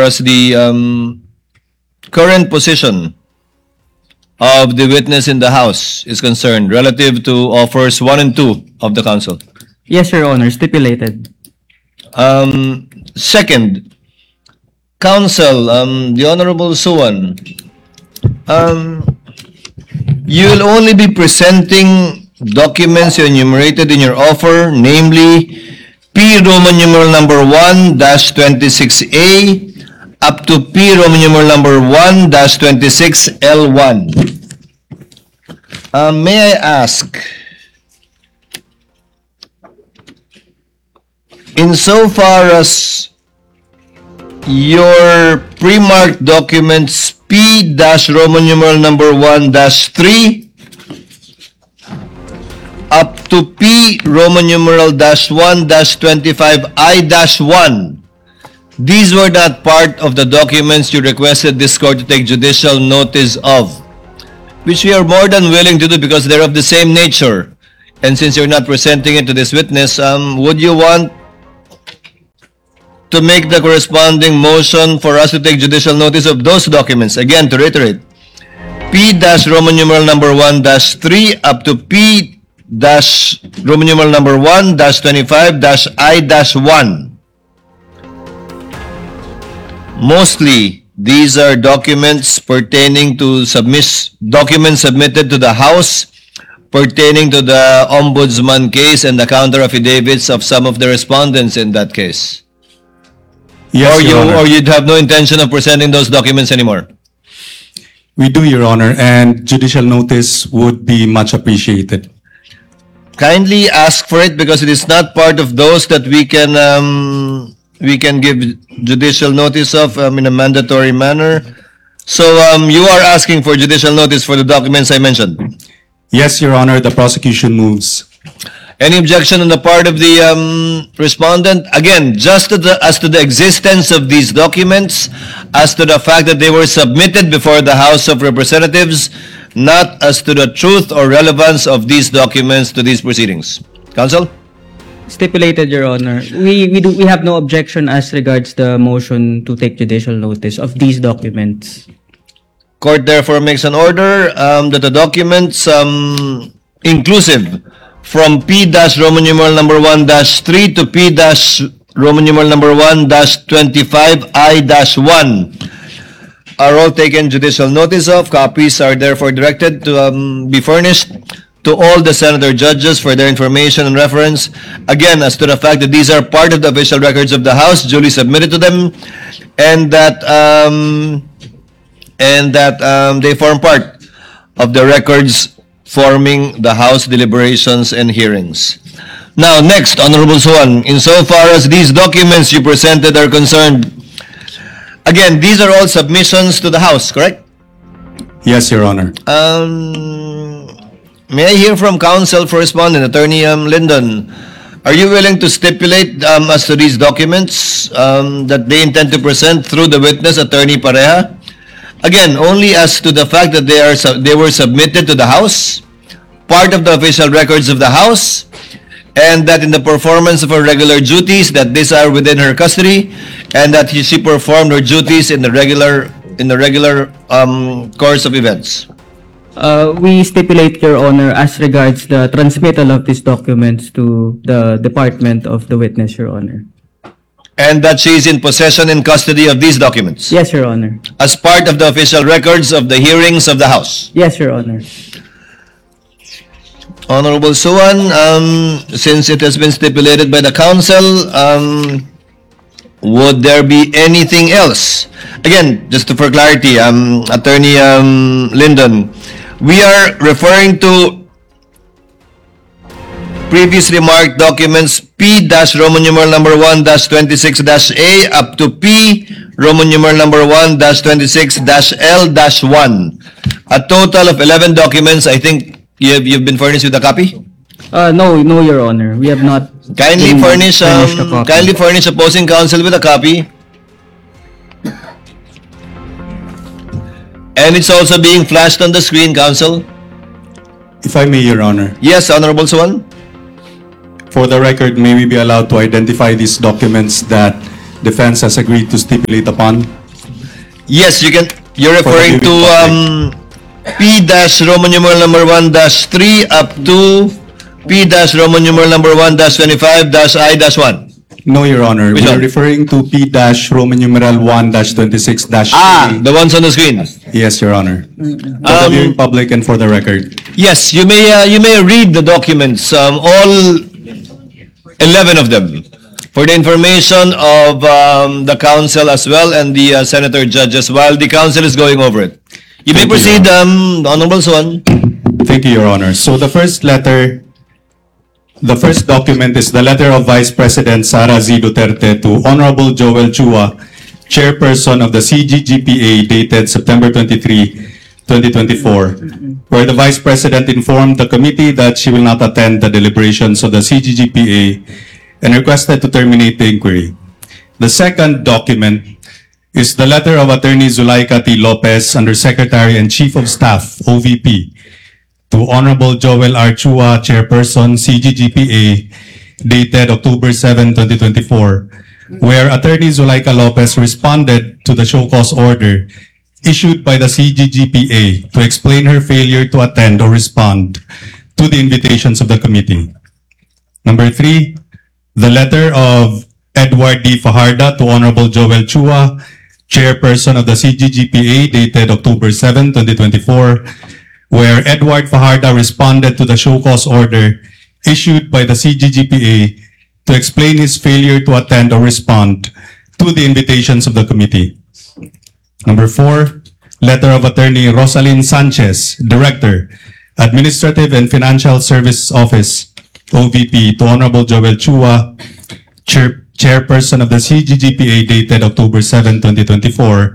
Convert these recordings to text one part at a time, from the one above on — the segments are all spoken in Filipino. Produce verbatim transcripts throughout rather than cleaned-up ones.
as the um, current position of the witness in the House is concerned relative to offers one and two of the counsel? Yes, Your Honor, stipulated. Um, second, counsel, um, the Honorable Suwan, um, you'll only be presenting documents you enumerated in your offer, namely P Roman numeral number one dash twenty-six A up to P Roman numeral number one dash twenty-six L one. Uh, may I ask, insofar as your pre-marked documents P dash Roman numeral number one dash three up to P Roman numeral dash one dash twenty-five I dash one, these were not part of the documents you requested this court to take judicial notice of, which we are more than willing to do because they're of the same nature. And since you're not presenting it to this witness, um, would you want to make the corresponding motion for us to take judicial notice of those documents? Again, to reiterate, P dash Roman numeral number one dash three up to P dash Roman numeral number one dash twenty-five dash I dash one. Mostly, these are documents pertaining to submiss documents submitted to the House pertaining to the Ombudsman case and the counter affidavits of some of the respondents in that case. Yes, or you Your Honor. or you'd have no intention of presenting those documents anymore. We do, Your Honor, and judicial notice would be much appreciated. Kindly ask for it because it is not part of those that we can um, we can give judicial notice of um, in a mandatory manner. So um, you are asking for judicial notice for the documents I mentioned. Yes, Your Honor, the prosecution moves. Any objection on the part of the um, respondent? Again, just to the, as to the existence of these documents, as to the fact that they were submitted before the House of Representatives, not as to the truth or relevance of these documents to these proceedings. Counsel? Stipulated, Your Honor. We we do we have no objection as regards the motion to take judicial notice of these documents. Court therefore makes an order um, that the documents um, inclusive from P dash Roman numeral number one dash three to P dash Roman numeral number one dash twenty-five I dash one are all taken judicial notice of. Copies are therefore directed to um, be furnished to all the senator judges for their information and reference. Again, as to the fact that these are part of the official records of the House, duly submitted to them, and that um, and that um, they form part of the records forming the House deliberations and hearings. Now, next, Honorable Suwan, insofar as these documents you presented are concerned, again, these are all submissions to the House, correct? Yes, Your Honor. Um, may I hear from counsel for respondent, Attorney um, Lyndon? Are you willing to stipulate um, as to these documents um, that they intend to present through the witness, Attorney Pareja? Again, only as to the fact that they are they were submitted to the House, part of the official records of the House, and that in the performance of her regular duties, that these are within her custody, and that she performed her duties in the regular in the regular um, course of events. Uh, we stipulate, Your Honor, as regards the transmittal of these documents to the department of the witness, Your Honor. And that she is in possession and custody of these documents Yes, Your Honor. as part of the official records of the hearings of the House. Yes, Your Honor. Honorable Suwan, um, since it has been stipulated by the council, um, would there be anything else? Again, just to, for clarity, um, Attorney um, Lyndon, we are referring to previously marked documents P dash Roman numeral number one dash twenty-six dash A up to P Roman numeral number one dash twenty-six dash L dash one. A total of eleven documents. I think you have, you've been furnished with a copy? Uh, no, no, Your Honor. We have not. Kindly been furnish, furnished a um, copy. kindly furnish opposing counsel with a copy. And it's also being flashed on the screen, counsel. If I may, Your Honor. Yes, Honorable Suwan. For the record, may we be allowed to identify these documents that defense has agreed to stipulate upon. Yes, you can, you're referring to um, P dash Roman numeral number one dash three up to P dash Roman numeral number one dash twenty-five dash I dash one. No, Your Honor. Which We are one? referring to P dash Roman numeral one dash twenty-six dash Ah, the ones on the screen. Yes, Your Honor. For the Um, viewing public and for the record. Yes, you may, uh, you may read the documents, um, all eleven of them, for the information of um, the council as well and the uh, senator judges while the council is going over it. You may Thank you, proceed, Your um, Honorable Swan. Thank you, Your Honor. So the first letter, the first document is the letter of Vice President Sara Z. Duterte to Honorable Joel Chua, Chairperson of the C G G P A, dated September twenty-third, twenty twenty-four, where the Vice President informed the committee that she will not attend the deliberations of the C G G P A and requested to terminate the inquiry. The second document is the letter of Attorney Zulaika T. Lopez, Undersecretary and Chief of Staff, O V P, to Honorable Joel R. Chua, Chairperson, C G G P A, dated October seventh, twenty twenty-four, where Attorney Zulaika Lopez responded to the show cause order issued by the C G G P A to explain her failure to attend or respond to the invitations of the committee. Number three, the letter of Edward D. Fajarda to Honorable Joel Chua, Chairperson of the C G G P A, dated October seventh, twenty twenty-four, where Edward Fajarda responded to the show cause order issued by the C G G P A to explain his failure to attend or respond to the invitations of the committee. Number four, letter of Attorney Rosalyn Sanchez, Director, Administrative and Financial Service Office, O V P, to Honorable Joel Chua, Chair Chairperson of the C G G P A, dated October seventh, twenty twenty-four,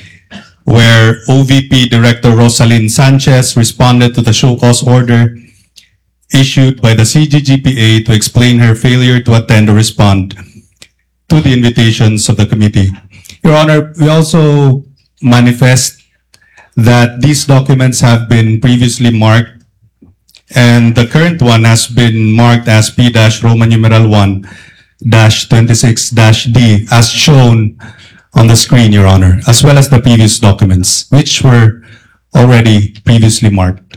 where O V P Director Rosalyn Sanchez responded to the show cause order issued by the C G G P A to explain her failure to attend or respond to the invitations of the committee. Your Honor, we also manifest that these documents have been previously marked, and the current one has been marked as P Roman numeral one dash twenty-six dash D as shown on the screen, Your Honor, as well as the previous documents, which were already previously marked.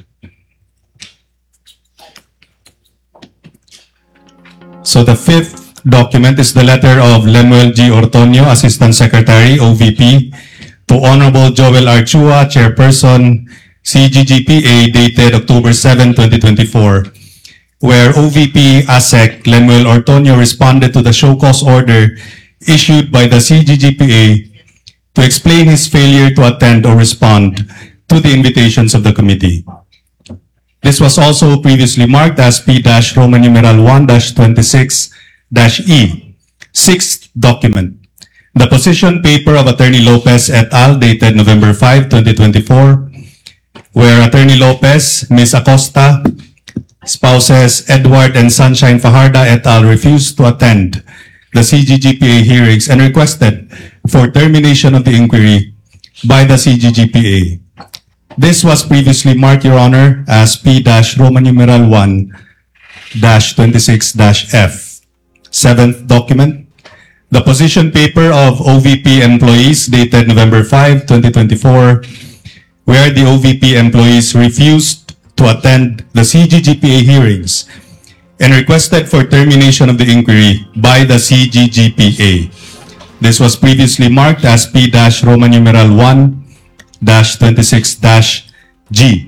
So the fifth document is the letter of Lemuel G. Ortonio, Assistant Secretary, O V P, to Honorable Joel R. Chua, Chairperson, C G G P A, dated October seventh, twenty twenty-four, where O V P ASEC Lemuel Ortonio responded to the show cause order issued by the C G G P A to explain his failure to attend or respond to the invitations of the committee. This was also previously marked as P Roman numeral one dash twenty-six dash E, sixth document. The position paper of Attorney Lopez et al. Dated November fifth, twenty twenty-four, where Attorney Lopez, Miz Acosta, spouses Edward and Sunshine Fajarda et al. Refused to attend the C G G P A hearings and requested for termination of the inquiry by the C G G P A. This was previously marked, Your Honor, as P Roman numeral one dash twenty-six dash F. Seventh document, the position paper of O V P employees dated November fifth, twenty twenty-four, where the O V P employees refused to attend the C G G P A hearings and requested for termination of the inquiry by the C G G P A. This was previously marked as P Roman numeral one dash twenty-six dash G.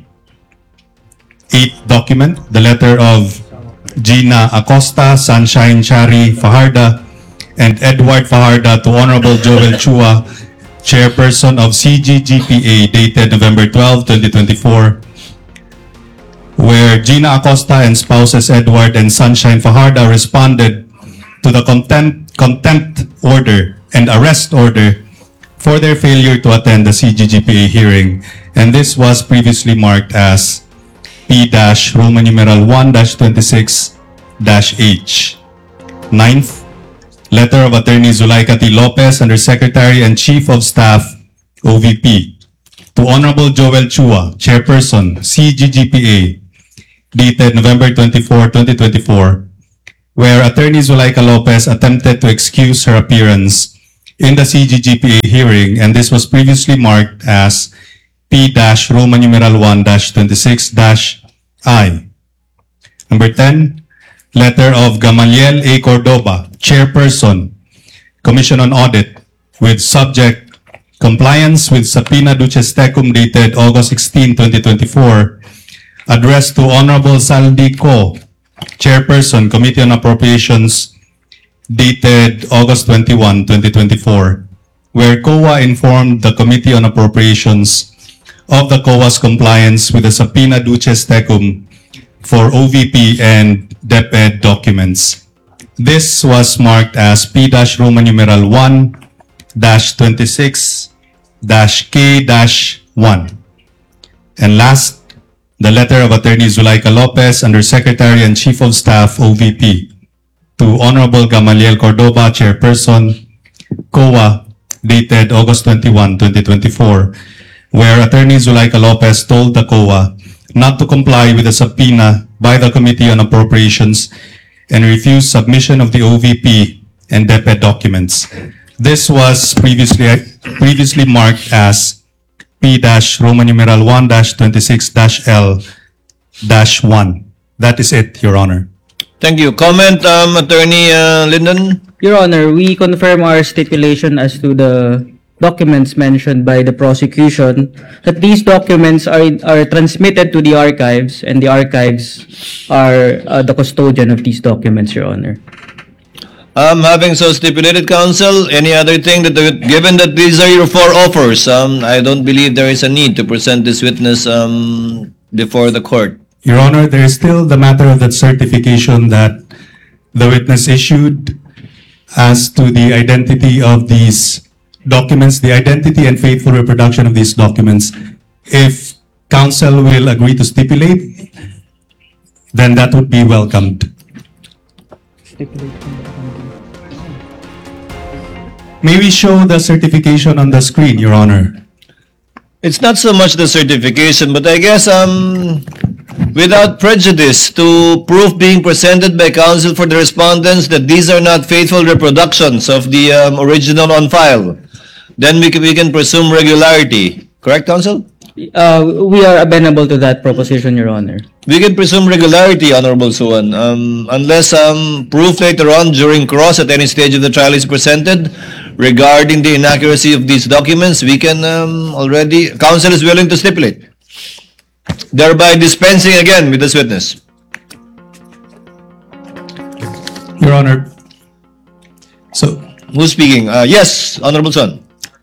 Eighth document, the letter of Gina Acosta, Sunshine Chari Fajarda, and Edward Fajarda to Honorable Joel Chua, Chairperson of C G G P A, dated November twelfth, twenty twenty-four, where Gina Acosta and spouses Edward and Sunshine Fajarda responded to the contempt, contempt order and arrest order for their failure to attend the C G G P A hearing, and this was previously marked as P Roman numeral one dash twenty-six dash H. Ninth, letter of Attorney Zulaika T. Lopez, Undersecretary and Chief of Staff, O V P, to Honorable Joel Chua, Chairperson, C G G P A, dated November twenty-fourth, twenty twenty-four, where Attorney Zulaika Lopez attempted to excuse her appearance in the C G G P A hearing, and this was previously marked as P Roman numeral one twenty-six I. Number ten, letter of Gamaliel A. Cordoba, Chairperson, Commission on Audit, with subject compliance with subpoena duces tecum dated August sixteenth, twenty twenty-four, addressed to Honorable Saldi Co, Chairperson, Committee on Appropriations, dated August twenty-first, twenty twenty-four, where C O A informed the Committee on Appropriations of the C O A's compliance with the subpoena duces tecum for O V P and DepEd documents. This was marked as P Roman numeral one twenty-six K one. And last, the letter of Attorney Zulaika Lopez, Undersecretary and Chief of Staff, O V P, to Honorable Gamaliel Cordoba, Chairperson, C O A, dated August twenty-first, twenty twenty-four, where Attorney Zulaika Lopez told the C O A not to comply with the subpoena by the Committee on Appropriations and refused submission of the O V P and DepEd documents. This was previously previously marked as P Roman numeral one twenty-six L one. That is it, Your Honor. Thank you. Comment, um, Attorney uh, Lyndon? Your Honor, we confirm our stipulation as to the documents mentioned by the prosecution, that these documents are are transmitted to the archives, and the archives are uh, the custodian of these documents, Your Honor. Um, having so stipulated, counsel, any other thing that, given that these are your four offers, um, I don't believe there is a need to present this witness um, before the court. Your Honor, there is still the matter of that certification that the witness issued as to the identity of these documents, the identity and faithful reproduction of these documents. If counsel will agree to stipulate, then that would be welcomed. May we show the certification on the screen, Your Honor? It's not so much the certification, but I guess um, without prejudice to proof being presented by counsel for the respondents that these are not faithful reproductions of the um, original on file, then we can, we can presume regularity. Correct, counsel? Uh, we are amenable to that proposition, Your Honor. We can presume regularity, Honorable Suwan, um, unless um, proof later on during cross at any stage of the trial is presented regarding the inaccuracy of these documents. We can um, already, counsel is willing to stipulate, thereby dispensing again with this witness. Your Honor, so Who's speaking? Uh, yes, Honorable Son.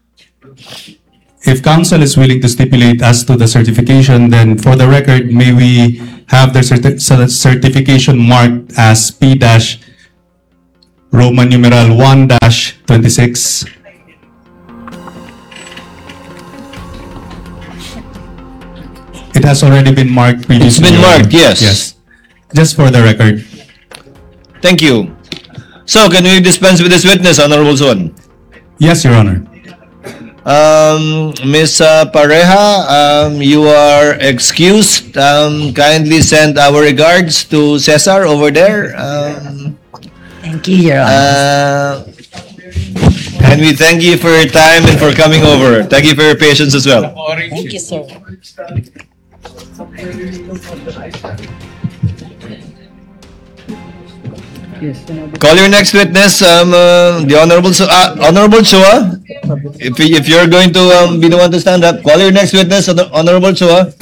if counsel is willing to stipulate as to the certification, then for the record, may we have the certi- cer- certification marked as P dash Roman numeral one dash twenty-six. It has already been marked previously. It's been marked, yes. Yes. Just for the record. Thank you. So, can we dispense with this witness, Honorable Son? Yes, Your Honor. Um, Miz uh, Pareja, um, you are excused. Um, kindly send our regards to Cesar over there. Um, Thank you, Your Honor. uh, and we thank you for your time and for coming over. Thank you for your patience as well. Thank you, sir. Yes. Call your next witness, um, uh, the Honorable Su- uh, Honorable Chua. If y- if you're going to um, be the one to stand up, call your next witness, Honor- Honorable Chua.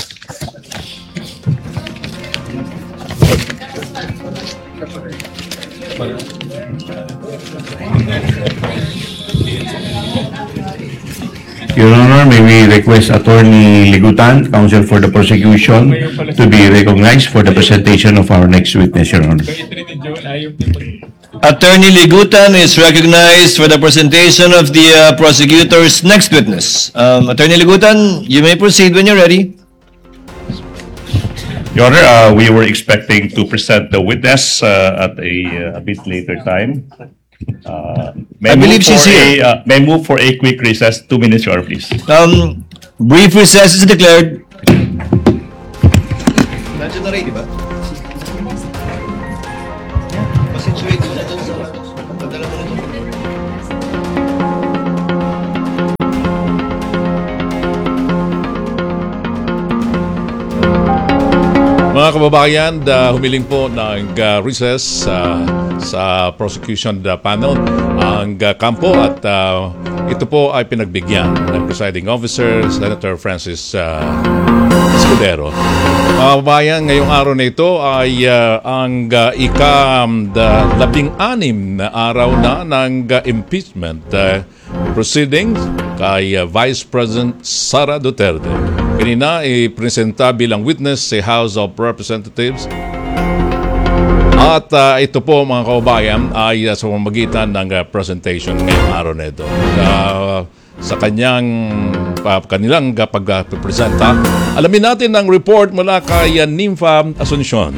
Your Honor, may we request Attorney Ligutan, counsel for the prosecution, to be recognized for the presentation of our next witness, Your Honor. Attorney Ligutan is recognized for the presentation of the uh, prosecutor's next witness. Um, Attorney Ligutan, you may proceed when you're ready. Your Honor, uh, we were expecting to present the witness uh, at a, uh, a bit later time. Uh, may I move believe she's for a, here. uh, May move for a quick recess, two minutes, Your Honor, please. Um, brief recess is declared. Nandiyan na rin, di ba? Pasituate na dun sa... Padala mo na dun. Mga kababayan, uh, humiling po ng uh, recess uh, sa prosecution uh, panel ang uh, kampo at uh, ito po ay pinagbigyan ng presiding officer, Senator Francis uh, Escudero. Mga kababayan, ngayong araw na ito ay uh, ang uh, ika-labing-anim na araw na ng uh, impeachment uh, proceedings kay uh, Vice President Sara Duterte. Kanina, ipresenta bilang witness si House of Representatives. At uh, ito po mga kababayan ay uh, sa pamamagitan ng uh, presentation ngayong araw na ito. Uh, sa kanyang uh, kanilang uh, pag-presenta, alamin natin ang report mula kay uh, Nympha Asuncion.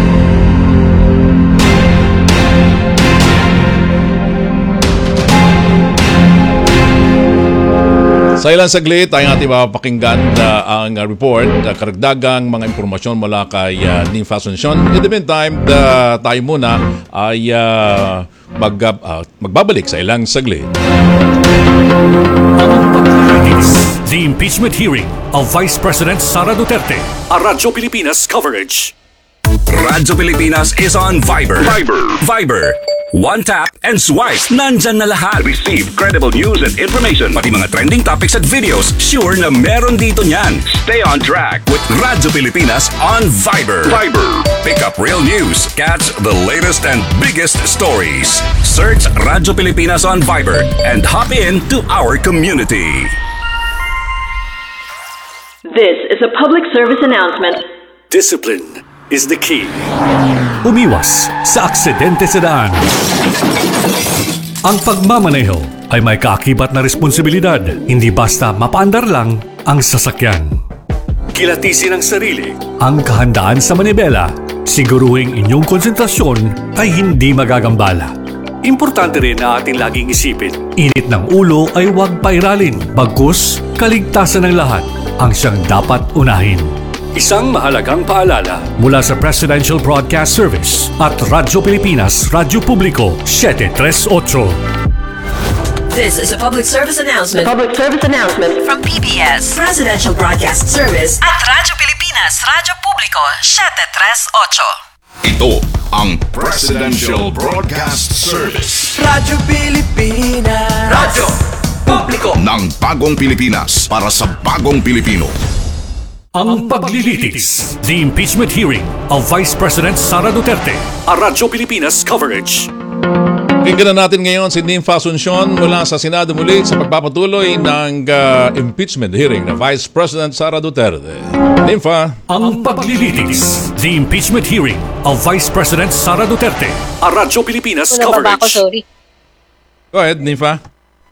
Sa ilang saglit ay ating mapapakinggan uh, ang uh, report, uh, karagdagang mga impormasyon mula kay uh, Nympha Asuncion. In the meantime, uh, tayo muna ay uh, mag, uh, magbabalik sa ilang saglit. The impeachment hearing of Vice President Sara Duterte. A Radyo Pilipinas coverage. Radyo Pilipinas is on Viber. Viber. Viber. One tap and swipe. Nandyan na lahat. Receive credible news and information. Pati mga trending topics at videos. Sure na meron dito niyan. Stay on track with Radyo Pilipinas on Viber. Viber. Pick up real news. Catch the latest and biggest stories. Search Radyo Pilipinas on Viber and hop in to our community. This is a public service announcement. Discipline is the key. Umiwas sa aksidente sa daan. Ang pagmamaneho ay may kaakibat na responsibilidad, hindi basta mapaandar lang ang sasakyan. Kilatisin ang sarili, ang kahandaan sa manibela, siguruhing inyong konsentrasyon ay hindi magagambala. Importante rin na ating laging isipin, init ng ulo ay huwag pairalin, bagkus kaligtasan ng lahat ang siyang dapat unahin. Isang mahalagang paalala mula sa Presidential Broadcast Service at Radyo Pilipinas, Radyo Publiko, seven three eight. This is a public service announcement. Public service announcement From P B S, Presidential Broadcast Service at Radyo Pilipinas, Radyo Publiko, seven three eight. Ito ang Presidential Broadcast Service. Radyo Pilipinas. Radyo Publiko ng bagong Pilipinas para sa bagong Pilipino. Ang paglilitis, the impeachment hearing of Vice President Sara Duterte. A Radyo Pilipinas coverage. Tingnan natin ngayon si Nympha Asuncion mula sa Senado muli sa pagpapatuloy ng uh, impeachment hearing ng Vice President Sara Duterte. Nympha. Ang paglilitis, the impeachment hearing of Vice President Sara Duterte. A Radyo Pilipinas coverage. Ako, sorry. Go ahead, Nympha.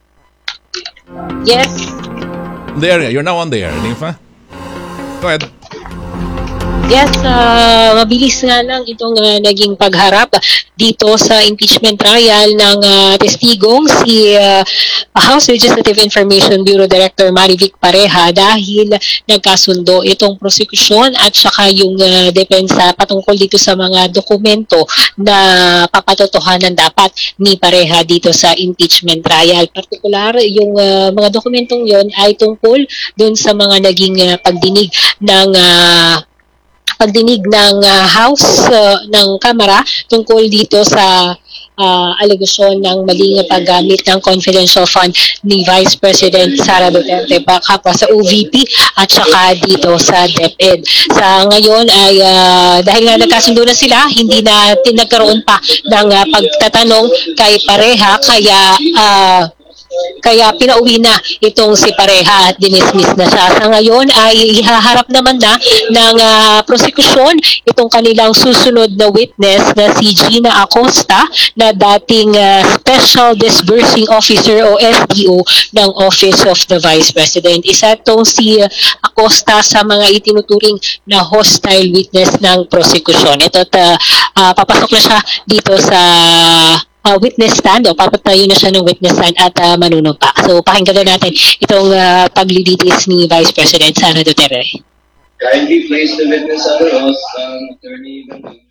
Yes. The area. You're now on the air, Nympha. Go ahead. Yes, uh, mabilis nga lang itong uh, naging pagharap dito sa impeachment trial ng uh, testigong si uh, House Legislative Information Bureau Director Marivic Pareha dahil nagkasundo itong prosekusyon at saka yung uh, depensa patungkol dito sa mga dokumento na papatotohanan dapat ni Pareha dito sa impeachment trial. Partikular, yung uh, mga dokumentong yon ay tungkol dun sa mga naging uh, pagdinig ng uh, pagdinig ng uh, House uh, ng Kamara tungkol dito sa uh, alegasyon ng maling paggamit ng confidential fund ni Vice President Sara Duterte baka pa sa O V P at saka dito sa DepEd. Sa ngayon ay uh, dahil nga nagkasundo na sila, hindi na nagkaroon pa ng uh, pagtatanong kay Pareha kaya uh, Kaya pinauwi na itong si Pareha at dinismiss na siya. Sa ngayon ay ihaharap naman na ng uh, prosekusyon itong kanilang susunod na witness na si Gina Acosta na dating uh, Special Disbursing Officer o S D O ng Office of the Vice President. Isa itong si uh, Acosta sa mga itinuturing na hostile witness ng prosekusyon. Ito at uh, uh, papasok na siya dito sa Uh, witness stand o papatayo na siya ng witness stand at uh, manunumpa. So pakinggan na natin itong uh, paglilitis ni Vice President Sara Duterte. Kindly place the witness under oath, um, Attorney Bantog.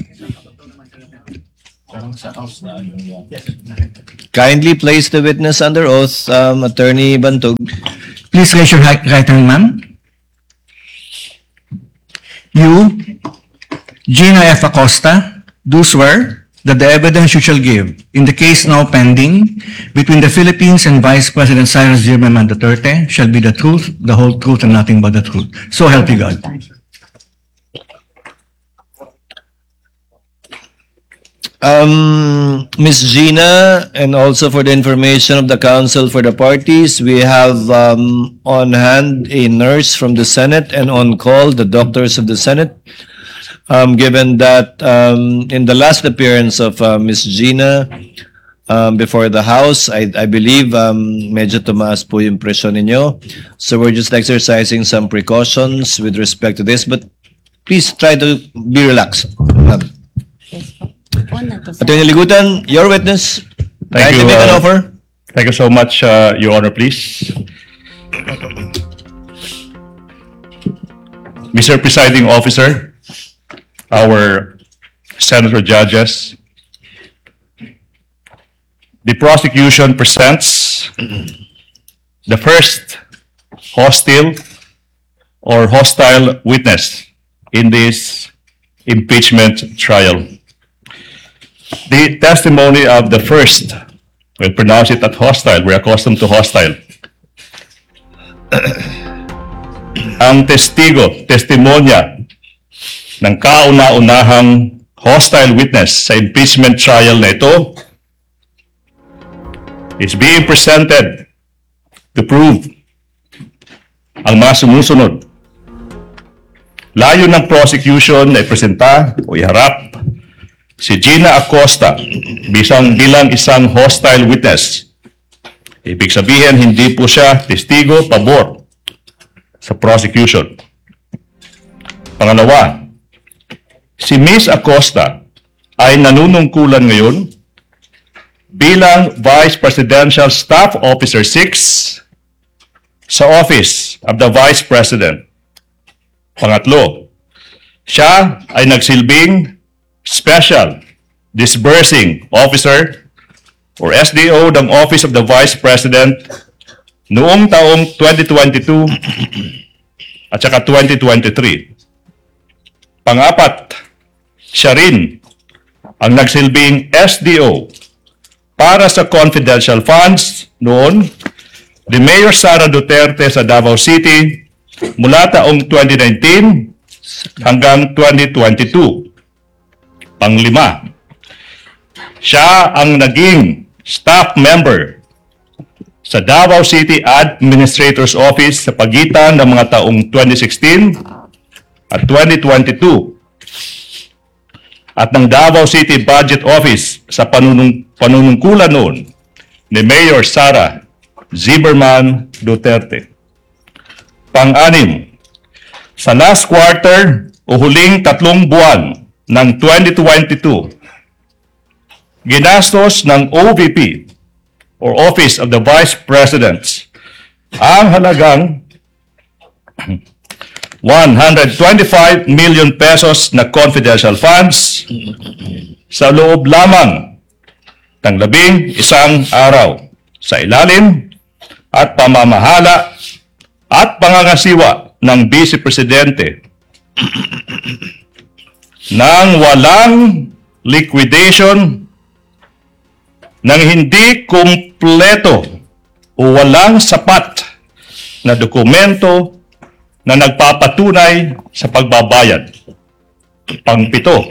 Kindly place the witness under oath, um, Attorney Bantog. Please raise your right, right hand, ma'am. You Gina F. Acosta, do swear that the evidence you shall give in the case now pending between the Philippines and Vice President Cyrus Zimmerman Duterte shall be the truth, the whole truth, and nothing but the truth. So help you God. Um, Miss Gina, and also for the information of the council for the parties, we have um, on hand a nurse from the Senate and on call the doctors of the Senate. Um, given that um, in the last appearance of uh, Miss Gina um, before the House, I, I believe um, medyo tumaas po yung presyon ninyo. So we're just exercising some precautions with respect to this, but please try to be relaxed. Attorney Ligutan, your witness. Thank Like you. to make an uh, offer? Thank you so much, uh, Your Honor, please. Mister Presiding Officer, our senator judges, the prosecution presents the first hostile or hostile witness in this impeachment trial. The testimony of the first, we'll pronounce it at hostile, we're accustomed to hostile. Ang testigo, testimonya ng kauna-unahang hostile witness sa impeachment trial na ito is being presented to prove ang mga sumusunod. Layo ng prosecution na ipresenta o iharap si Gina Acosta bisang bilang isang hostile witness. Ibig sabihin, hindi po siya testigo pabor sa prosecution. Pangalawa, si Miss Acosta ay nanunungkulan ngayon bilang Vice Presidential Staff Officer six sa Office of the Vice President. Pangatlo, siya ay nagsilbing Special Disbursing Officer or S D O ng Office of the Vice President noong taong twenty twenty-two at saka twenty twenty-three. Pangapat, siya rin ang nagsilbing S D O para sa confidential funds noon ni Mayor Sara Duterte sa Davao City mula taong twenty nineteen hanggang twenty twenty-two. Panglima, siya ang naging staff member sa Davao City Administrator's Office sa pagitan ng mga taong twenty sixteen at twenty twenty-two at ng Davao City Budget Office sa panunung panunungkulan noon ni Mayor Sara Zimmerman Duterte. Pang-anim, sa last quarter o huling tatlong buwan ng twenty twenty-two, ginastos ng O V P or Office of the Vice President ang halagang one hundred twenty-five million pesos na confidential funds sa loob lamang ng labing isang araw sa ilalim at pamamahala at pangangasiwa ng Vice Presidente nang walang liquidation, nang hindi kumpleto o walang sapat na dokumento na nagpapatunay sa pagbabayad. Pangpito.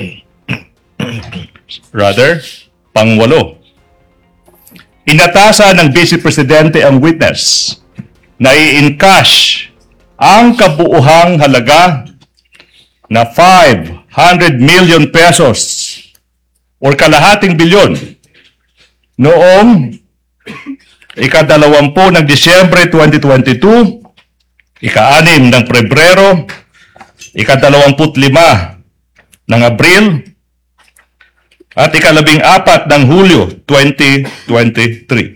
Rather, pangwalo. Inatasan ng Vice Presidente ang witness na i-encash ang kabuuhang halaga na five hundred million pesos or kalahating bilyon noong ikadalawampu ng Disyembre twenty twenty-two, ika-anim ng Pebrero, ikadalawamput lima ng Abril, at ikalabing apat ng Hulyo twenty twenty-three.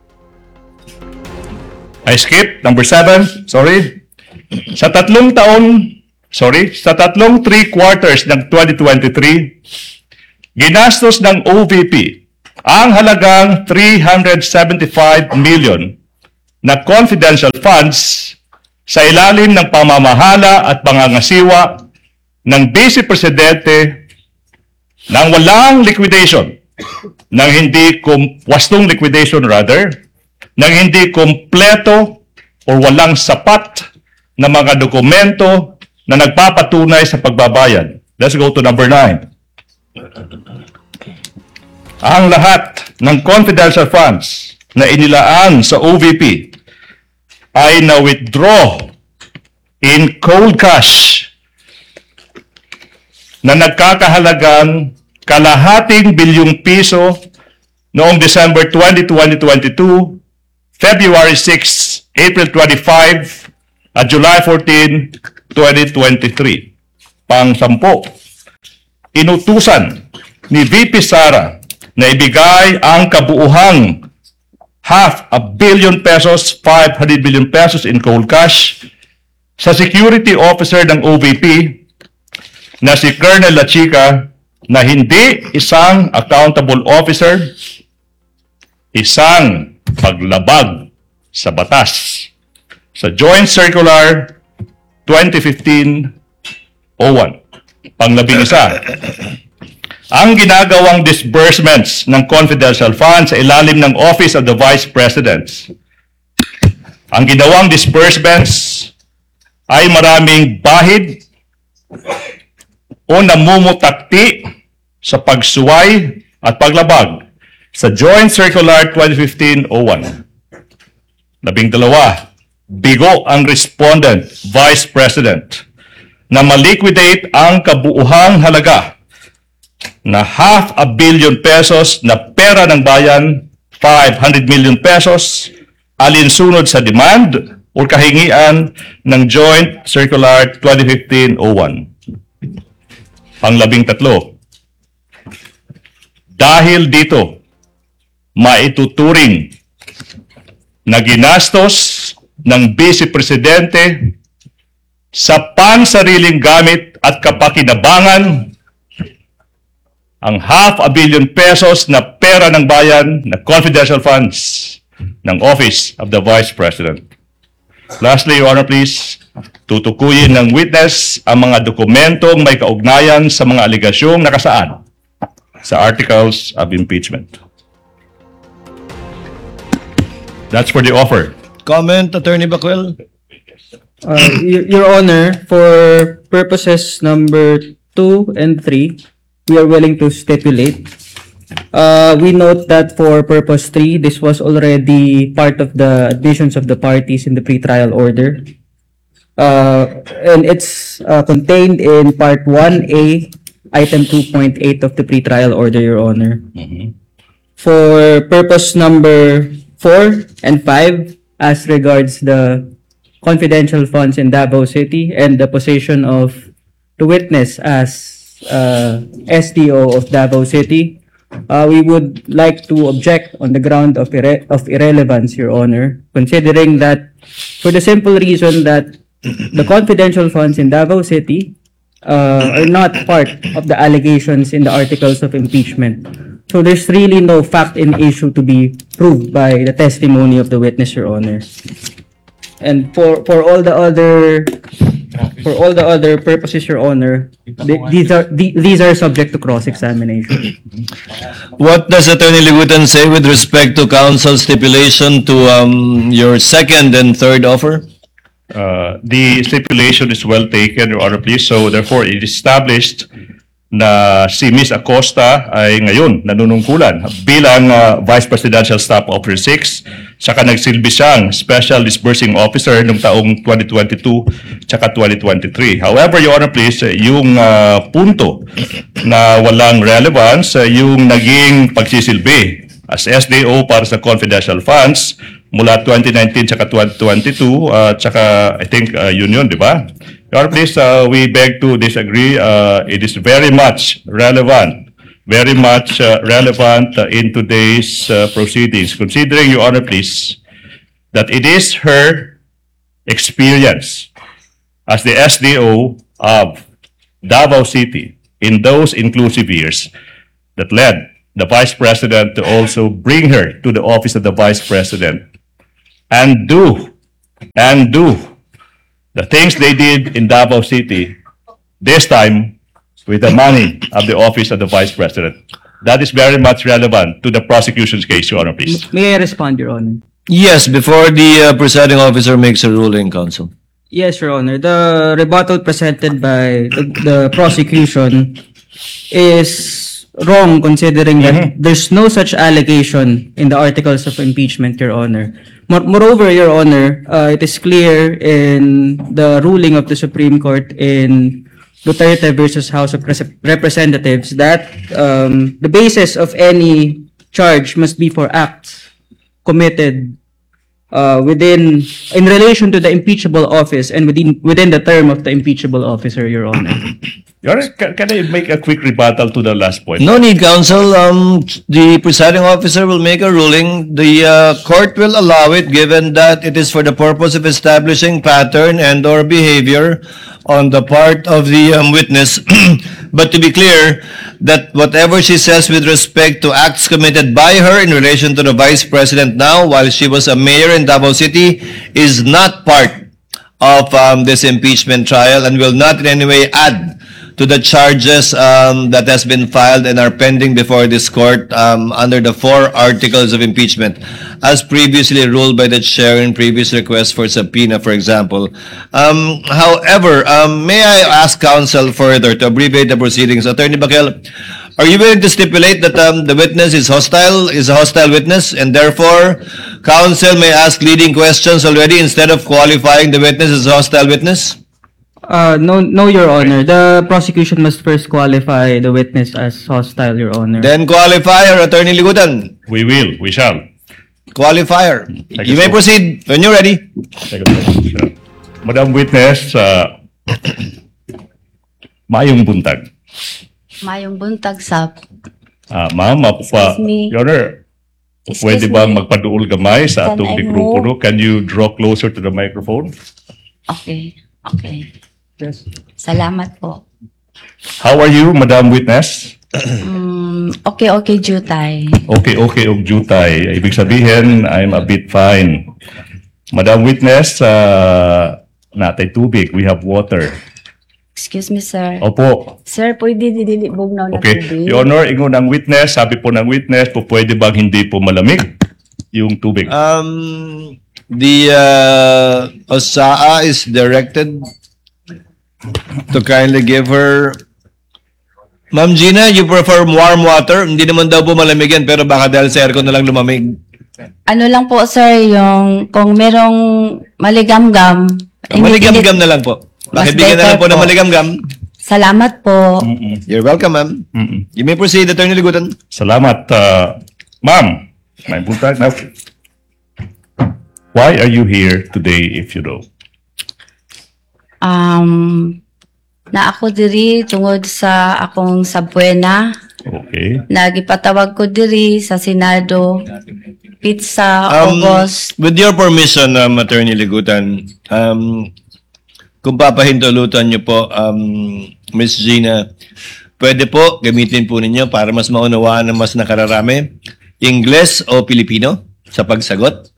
I skip number seven, sorry. Sa tatlong taon, sorry, sa tatlong three quarters ng twenty twenty-three, ginastos ng O V P ang halagang three hundred seventy-five million na confidential funds sa ilalim ng pamamahala at pangangasiwa ng Vice Presidente nang walang liquidation, nang hindi kum, wastong liquidation rather, nang hindi kompleto o walang sapat na mga dokumento na nagpapatunay sa pagbabayad. Let's go to number nine. Ang lahat ng confidential funds na inilaan sa O V P ay na-withdraw in cold cash na nagkakahalagang kalahating bilyong piso noong December twentieth, twenty twenty-two, February sixth, April twenty-fifth, at July fourteenth, twenty twenty-three. Pang-sampo, inutusan ni V P Sara na ibigay ang kabuuhang half a billion pesos, five hundred billion pesos in cold cash sa security officer ng O V P na si Colonel Lachica na hindi isang accountable officer, isang paglabag sa batas. Sa Joint Circular twenty fifteen oh one, panglabing isa, ang ginagawang disbursements ng confidential funds sa ilalim ng Office of the Vice President. Ang ginawang disbursements ay maraming bahid o namumutakti sa pagsuway at paglabag sa Joint Circular twenty fifteen oh one. Labing dalawa, bigo ang respondent, Vice President, na maliquidate ang kabuuhang halaga na half a billion pesos na pera ng bayan, five hundred million pesos, alinsunod sa demand o kahingian ng Joint Circular twenty fifteen oh one. Panglabing tatlo, dahil dito, maituturing na ginastos ng Vice Presidente sa pansariling gamit at kapakinabangan ang half a billion pesos na pera ng bayan na confidential funds ng Office of the Vice President. Lastly, Your Honor, please, tutukuyin ng witness ang mga dokumentong may kaugnayan sa mga aligasyong nakasaad sa Articles of Impeachment. That's for the offer. Comment, Attorney Bacuel? Uh, Y- Your Honor, for purposes number two and three, we are willing to stipulate. Uh, we note that for purpose three, this was already part of the admissions of the parties in the pretrial order. Uh, and it's uh, contained in Part one A, Item two point eight of the pretrial order, Your Honor. For purpose number four and five, as regards the confidential funds in Davao City and the position of the witness as uh, S D O of Davao City, uh, we would like to object on the ground of, irre- of irrelevance, Your Honor, considering that for the simple reason that the confidential funds in Davao City uh, are not part of the allegations in the articles of impeachment. So there's really no fact in issue to be proved by the testimony of the witness, Your Honor. And for for all the other for all the other purposes, Your Honor, th- these are th- these are subject to cross-examination. What does Attorney Ligutan say with respect to counsel's stipulation to um, your second and third offer? Uh, the stipulation is well taken, Your Honor, please. So therefore, it is established na si Miz Acosta ay ngayon nanunungkulan bilang uh, Vice Presidential Staff Officer six, saka nagsilbi siyang Special Disbursing Officer noong taong twenty twenty-two saka twenty twenty-three. However, Your Honor, please, yung uh, punto na walang relevance, uh, yung naging pagsisilbi as S D O para sa confidential funds mula twenty nineteen saka twenty twenty-two, uh, saka I think uh, yun yun, di ba? Your Honor, please, uh, we beg to disagree. Uh, it is very much relevant, very much uh, relevant uh, in today's uh, proceedings, considering, Your Honor, please, that it is her experience as the S D O of Davao City in those inclusive years that led the Vice President to also bring her to the office of the Vice President and do, and do the things they did in Davao City this time with the money of the office of the Vice President. That is very much relevant to the prosecution's case, Your Honor, please. May I respond, Your Honor? Yes, before the uh, presiding officer makes a ruling, counsel. Yes, Your Honor. The rebuttal presented by the, the prosecution is wrong considering that there's no such allegation in the articles of impeachment, Your Honor. More, moreover, Your Honor, uh, it is clear in the ruling of the Supreme Court in Duterte versus House of Rep- Representatives that um, the basis of any charge must be for acts committed uh, within, in relation to the impeachable office and within within the term of the impeachable officer, Your Honor. Your Honor, can, can I make a quick rebuttal to the last point? No need, counsel. Um, the presiding officer will make a ruling. The uh, court will allow it, given that it is for the purpose of establishing pattern and or behavior on the part of the um, witness. But to be clear, that whatever she says with respect to acts committed by her in relation to the Vice President now, while she was a mayor in Davao City, is not part of um, this impeachment trial and will not in any way add to the charges um, that has been filed and are pending before this court um, under the four articles of impeachment, as previously ruled by the chair in previous requests for subpoena, for example. Um, however, um, may I ask counsel further to abbreviate the proceedings? Attorney Bakel, are you willing to stipulate that um, the witness is hostile, is a hostile witness, and therefore counsel may ask leading questions already instead of qualifying the witness as a hostile witness? Uh, no, no, Your Honor. The prosecution must first qualify the witness as hostile, Your Honor. Then qualifier, Attorney Ligutan. We will, we shall. Qualifier. Thank You you may so proceed when you're ready. Thank you, sir. Madam Witness, uh, mayong buntag. Mayong buntag sa Ah, ma'am, mapupa. Excuse me. Your Honor, Excuse pwede ba me. magpaduol gamay sa Can atong I mikropono? move? Can you draw closer to the microphone? Okay, okay. Yes. Salamat po. How are you, Madam Witness? Mm, okay, okay, Jutay. Okay, okay, og jutay. Ibig sabihin, I'm a bit fine. Madam Witness, uh, natay tubig. We have water. Excuse me, sir. Opo. Sir, pwede didilibog na na Okay. tubig? Your Honor, ingon ng witness, sabi po ng witness, po pwede bang hindi po malamig yung tubig? Um, the uh, O S A A is directed to kindly give her. Ma'am Gina, you prefer warm water? Hindi naman daw po malamig yan, pero baka dahil sa aircon na lang lumamig. Ano lang po, sir, yung kung merong maligamgam. Maligam-gam na lang po. Mas Pakibigyan na lang better po ng po. maligam-gam. Salamat po. You're welcome, ma'am. You may proceed, Attorney Ligutan. Salamat, uh, ma'am. May buntag na. Why are you here today, if you know? Um, na ako diri tungod sa akong sabwena. Okay. Nagipatawag ko diri sa Senado. Pizza, Um, August. with your permission, um, Attorney Ligutan, um, kung papahintulutan niyo po, um, Miss Gina, pwede po gamitin po ninyo para mas maunawaan ng mas nakararami, Ingles o Pilipino sa pagsagot?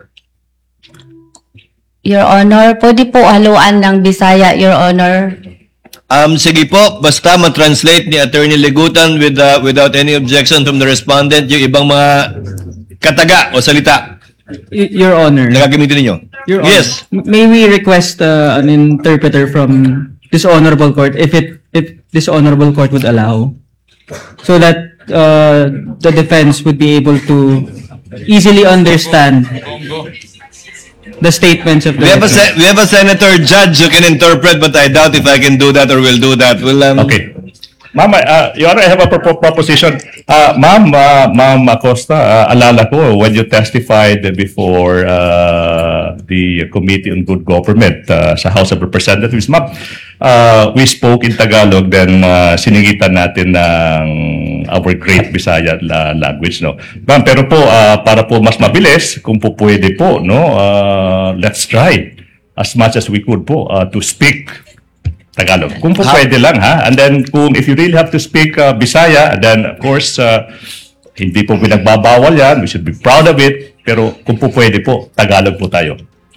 Your Honor, pwede po haluan ng Bisaya, Your Honor. Um, sige po, basta ma-translate ni Attorney Ligutan with, uh, without any objection from the respondent yung ibang mga kataga o salita Y- Your Honor. na gagamitin ninyo. Your Yes. Honor, may we request uh, an interpreter from this honorable court if it if this honorable court would allow, so that uh, the defense would be able to easily understand the statements of the We have, a witness. se- we have a senator judge who can interpret, but I doubt if I can do that or will do that. Will, um, Okay. Ma'am, uh, Your Honor, I have a pro- proposition. Uh, Ma'am, uh, Ma'am Acosta, uh, alala ko when you testified before uh, the Committee on Good Government uh, sa House of Representatives, ma'am, uh, we spoke in Tagalog, then uh, siningitan natin ng our great Bisaya la- language, no? Ma'am, pero po, uh, para po mas mabilis, kung po pwede po, no, uh, let's try as much as we could po uh, to speak Tagalog. Kung po pwede lang, ha? And then, kung if you really have to speak uh, Bisaya, then of course, uh, hindi po pinagbabawal yan. We should be proud of it. Pero kung po pwede po, Tagalog po tayo.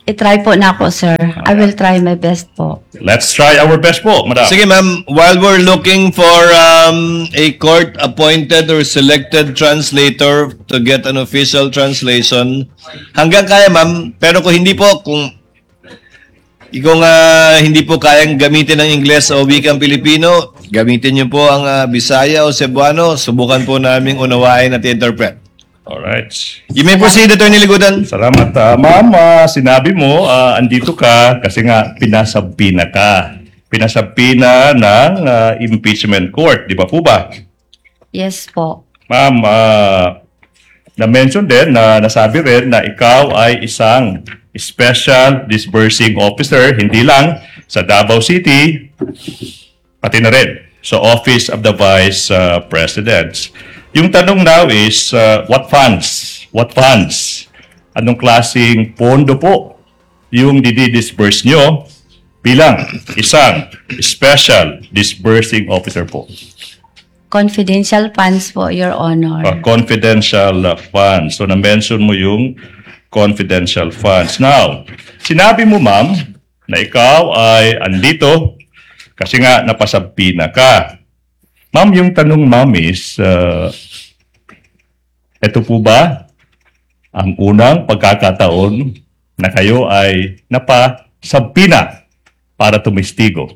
I-try po na ako, sir. I will try my best po. Let's try our best po, madam. Sige ma'am, while we're looking for um, a court-appointed or selected translator to get an official translation, hanggang kaya ma'am, pero kung hindi po, kung kung uh, hindi po kayang gamitin ng Ingles o wikang Pilipino, gamitin niyo po ang uh, Bisaya o Cebuano, subukan po naming unawain at interpret. Alright. You may proceed, Attorney Ligutan. Salamat. Uh, ma'am, uh, sinabi mo, uh, andito ka kasi nga pinasabina ka. Pinasabina ng uh, impeachment court, di ba po ba? Yes po. Ma'am, uh, na-mention din, na nasabi rin na ikaw ay isang special disbursing officer, hindi lang sa Davao City, pati na rin sa Office of the Vice uh, President. Yung tanong now is, uh, what funds? What funds? Anong klaseng pondo po yung didi-disburse nyo bilang isang special disbursing officer po? Confidential funds po, Your Honor. Uh, confidential uh, funds. So, na-mention mo yung confidential funds. Now, sinabi mo, ma'am, na ikaw ay andito kasi nga napasabina ka. Ma'am, yung tanong, ma'am, is, uh, ito po ba ang unang pagkakataon na kayo ay napasabina para tumistigo?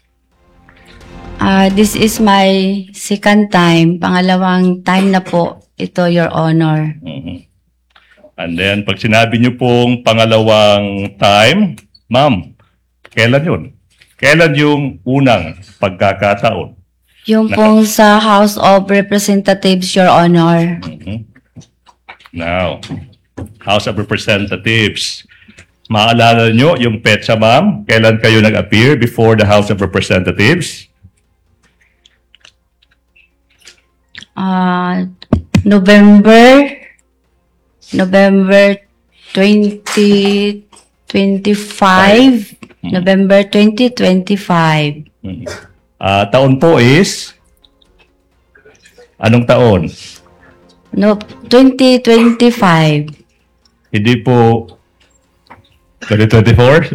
Uh, this is my second time. Pangalawang time na po ito, Your Honor. Mm-hmm. And then, pag sinabi niyo pong pangalawang time, ma'am, kailan yun? Kailan yung unang pagkakataon? Yung pong sa House of Representatives, Your Honor. Mm-hmm. Now, House of Representatives. Maalala nyo yung petsa, ma'am? Kailan kayo nag-appear before the House of Representatives? Uh, November... November twenty twenty-five. November twenty twenty-five. Uh, taon po is? Anong taon? No, twenty twenty-five. Hindi po twenty twenty-four?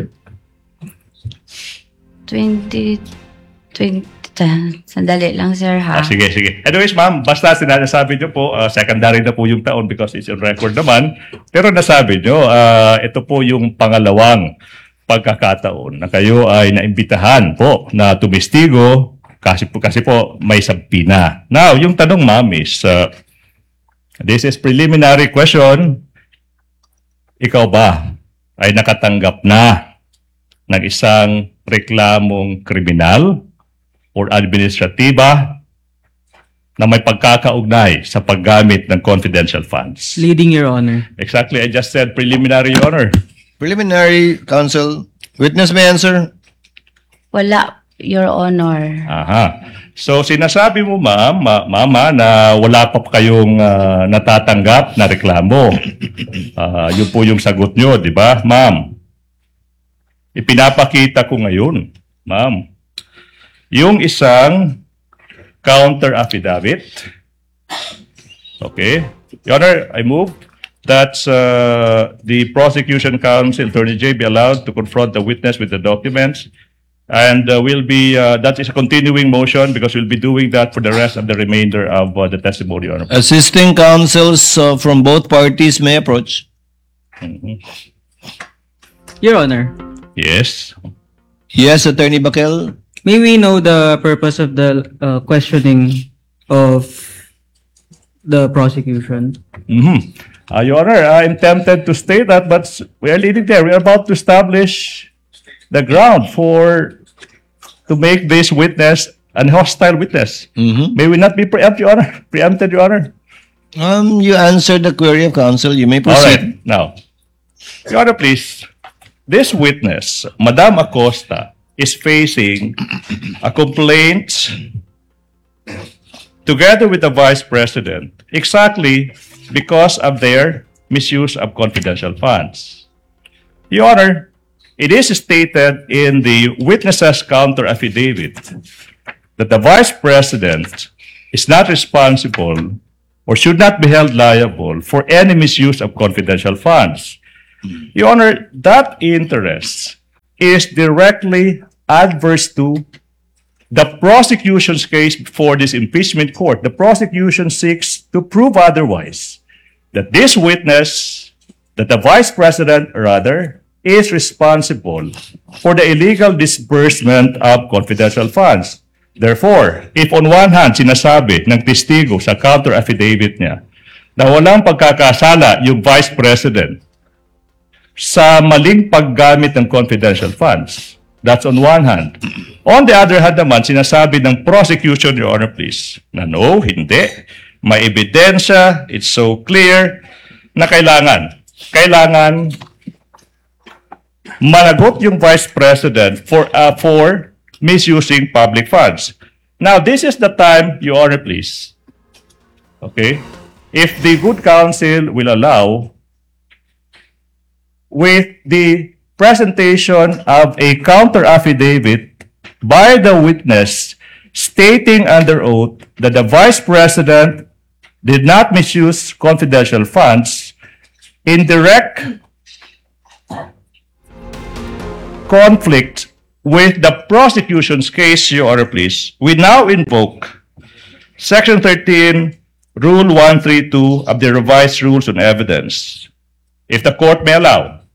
twenty twenty. Sandali lang, sir, ha? Ah, sige, sige. Anyways, ma'am, basta sinasabi nyo po, uh, secondary na po yung taon because it's on record naman. Pero nasabi nyo, uh, ito po yung pangalawang pagkakataon na kayo ay naimbitahan po na tumistigo kasi po, kasi po may sabina. Now, yung tanong, ma'am, is, uh, this is preliminary question. Ikaw ba ay nakatanggap na ng isang reklamong kriminal or administratiba na may pagkakaugnay sa paggamit ng confidential funds? Leading, Your Honor. Exactly, I just said preliminary, Your Honor. Preliminary, counsel. Witness may answer. Wala, Your Honor. Aha. So, sinasabi mo, ma'am, ma- mama, na wala pa kayong uh, natatanggap na reklamo. Uh, yun po yung sagot nyo, di ba, ma'am? Ipinapakita ko ngayon, ma'am, yung isang counter affidavit. Okay. Your Honor, I move that uh, the prosecution counsel, Attorney J, be allowed to confront the witness with the documents. And uh, we'll be, uh, that is a continuing motion because we'll be doing that for the rest of the remainder of uh, the testimony, Your Honor. Assisting counsels uh, from both parties may approach. Mhm. Your Honor, Yes. Yes, Attorney Bakel. may we know the purpose of the uh, questioning of the prosecution? Mm-hmm. Uh, Your Honor, I'm tempted to state that, but we are leading there. We are about to establish the ground for to make this witness an hostile witness. Mm-hmm. May we not be preempted, Your Honor? Preempted, Your Honor? Um, you answered the query of counsel. You may All proceed. right. Now, Your Honor, please. This witness, Madam Acosta, is facing a complaint together with the Vice President exactly because of their misuse of confidential funds. Your Honor, it is stated in the witness's counter affidavit that the Vice President is not responsible or should not be held liable for any misuse of confidential funds. Your Honor, that interest is directly adverse to the prosecution's case before this impeachment court. The prosecution seeks to prove otherwise, that this witness, that the Vice President, rather, is responsible for the illegal disbursement of confidential funds. Therefore, if on one hand, sinasabi ng testigo sa counter affidavit niya na walang pagkakasala yung Vice President sa maling paggamit ng confidential funds, that's on one hand. On the other hand naman, sinasabi ng prosecution, Your Honor, please, na no, hindi. May ebidensya, it's so clear, na kailangan, kailangan managot yung Vice President for, uh, for misusing public funds. Now, this is the time, Your Honor, please. Okay? If the good counsel will allow, with the presentation of a counter affidavit by the witness stating under oath that the Vice President did not misuse confidential funds in direct conflict with the prosecution's case, Your Honor, please, we now invoke Section thirteen, Rule one thirty-two of the Revised Rules on Evidence. If the court may allow.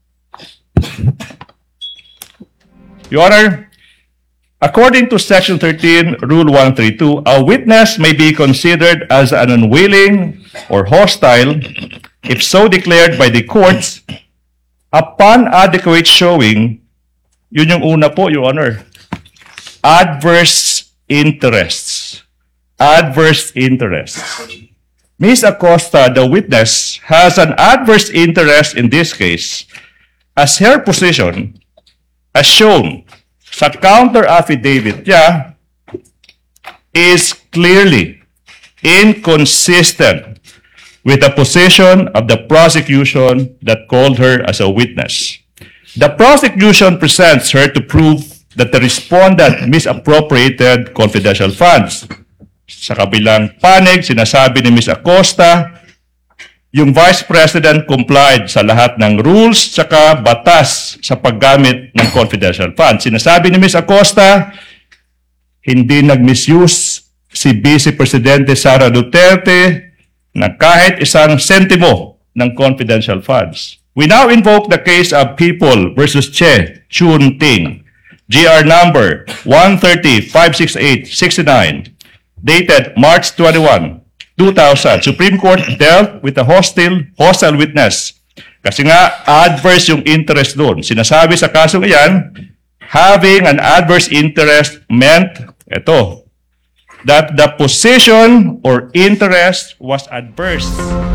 Your Honor, according to Section thirteen, Rule one thirty-two, a witness may be considered as an unwilling or hostile if so declared by the courts upon adequate showing. Yun yung una po, Your Honor. Adverse interests. Adverse interests. Miz Acosta, the witness, has an adverse interest in this case as her position, as shown sa counter affidavit niya, is clearly inconsistent with the position of the prosecution that called her as a witness. The prosecution presents her to prove that the respondent misappropriated confidential funds. Sa kabilang panig, sinasabi ni Miz Acosta, yung Vice President complied sa lahat ng rules tsaka batas sa paggamit ng confidential funds. Sinasabi ni Miz Acosta, hindi nag-misuse si Vice Presidente Sara Duterte na kahit isang sentimo ng confidential funds. We now invoke the case of People versus Che Chun Ting, G R number one thirty, five sixty-eight, sixty-nine, dated March twenty-first, two thousand. Supreme Court dealt with a hostile, hostile witness. Kasi nga, adverse yung interest doon. Sinasabi sa kasong iyan, having an adverse interest meant, ito, that the position or interest was adverse.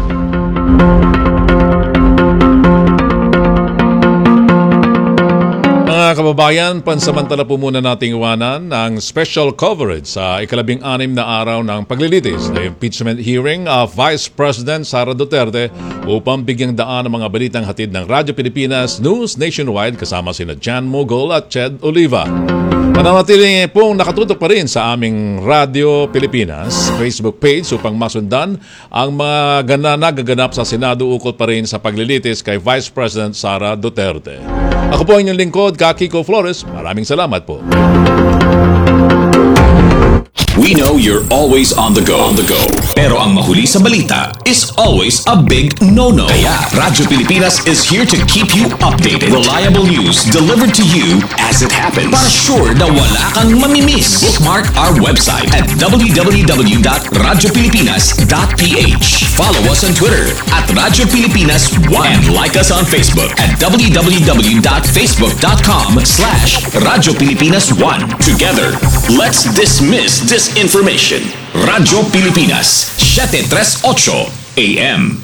Mga kababayan, pansamantala po muna nating iwanan ang special coverage sa ikalabing anim na araw ng paglilitis na impeachment hearing of Vice President Sara Duterte upang bigyang daan ang mga balitang hatid ng Radyo Pilipinas News Nationwide kasama sina Jan Mogol at Ched Oliva. Mananatili pong nakatutok pa rin sa aming Radyo Pilipinas Facebook page upang masundan ang mga gana nagaganap sa Senado ukol pa rin sa paglilitis kay Vice President Sara Duterte. Ako po ang inyong lingkod, Kiko Flores. Maraming salamat po. We know you're always on the go. On the go. Pero ang mahuli sa balita is always a big no-no. Kaya Radyo Pilipinas is here to keep you updated. Reliable news delivered to you as it happens. Para sure na wala kang mamimiss. Bookmark our website at w w w dot radyo pilipinas dot p h. Follow us on Twitter at Radyo Pilipinas one. And like us on Facebook at w w w dot facebook dot com slash Radyo Pilipinas one. Together, let's dismiss this information. Radyo Pilipinas, seven thirty-eight A M.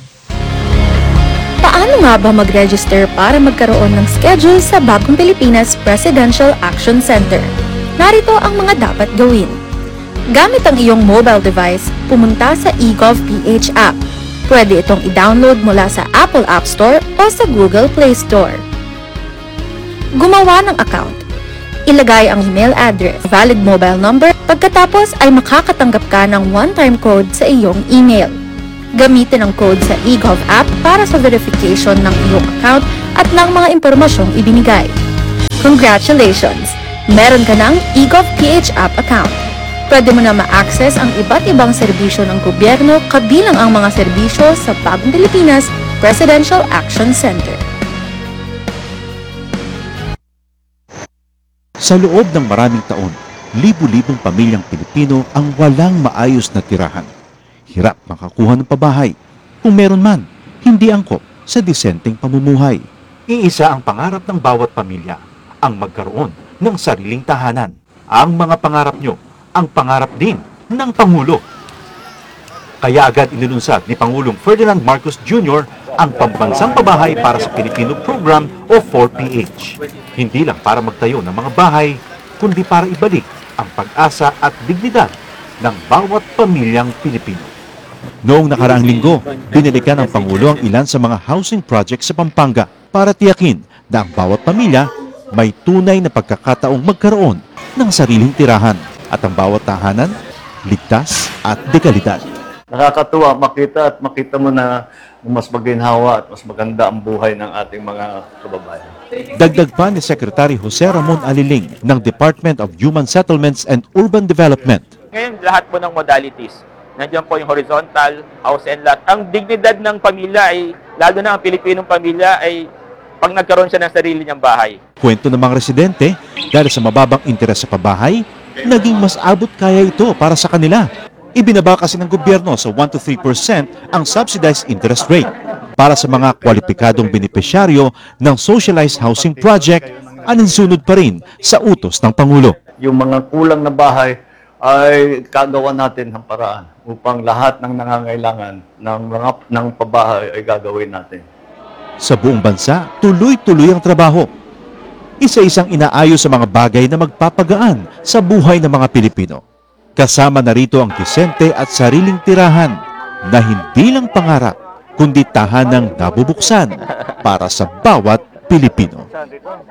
Paano nga ba mag-register para magkaroon ng schedule sa Bagong Pilipinas Presidential Action Center? Narito ang mga dapat gawin. Gamit ang iyong mobile device, pumunta sa eGovPH app. Pwede itong i-download mula sa Apple App Store o sa Google Play Store. Gumawa ng account. Ilagay ang email address, valid mobile number, pagkatapos ay makakatanggap ka ng one-time code sa iyong email. Gamitin ang code sa eGov app para sa verification ng iyong account at ng mga impormasyong ibinigay. Congratulations! Meron ka ng eGov P H app account. Pwede mo na ma-access ang iba't ibang serbisyo ng gobyerno kabilang ang mga serbisyo sa Bagong Pilipinas Presidential Action Center. Sa loob ng maraming taon, libu-libong pamilyang Pilipino ang walang maayos na tirahan. Hirap makakuha ng pabahay. Kung meron man, hindi angkop sa disenteng pamumuhay. Iisa ang pangarap ng bawat pamilya, ang magkaroon ng sariling tahanan. Ang mga pangarap nyo, ang pangarap din ng Pangulo. Kaya agad inilunsad ni Pangulong Ferdinand Marcos Junior ang Pambansang Pabahay para sa Pilipino Program o four P H. Hindi lang para magtayo ng mga bahay, kundi para ibalik ang pag-asa at dignidad ng bawat pamilyang Pilipino. Noong nakaraang linggo, binilikan ng Pangulo ang ilan sa mga housing projects sa Pampanga para tiyakin na ang bawat pamilya may tunay na pagkakataong magkaroon ng sariling tirahan at ang bawat tahanan ligtas at dekalidad. Nakakatuwa makita at makita mo na mas maginhawa at mas maganda ang buhay ng ating mga kababayan. Dagdag pa ni Secretary Jose Ramon Aliling ng Department of Human Settlements and Urban Development. Ngayon, lahat po ng modalities. Nandiyan po yung horizontal, house and lot. Ang dignidad ng pamilya ay, lalo na ang Pilipinong pamilya ay pag nagkaroon siya ng sarili niyang bahay. Kwento ng mga residente, dahil sa mababang interes sa pabahay, naging mas abot kaya ito para sa kanila. Ibinaba kasi ng gobyerno sa one to three percent ang subsidized interest rate para sa mga kwalipikadong benepisyaryo ng socialized housing project, aninsunod pa rin sa utos ng Pangulo. Yung mga kulang na bahay ay kagawa natin ng paraan upang lahat ng nangangailangan ng mga ng pabahay ay gagawin natin. Sa buong bansa, tuloy-tuloy ang trabaho. Isa-isang inaayos sa mga bagay na magpapagaan sa buhay ng mga Pilipino. Kasama na rito ang disente at sariling tirahan na hindi lang pangarap, kundi tahanang nabubuksan para sa bawat Pilipino.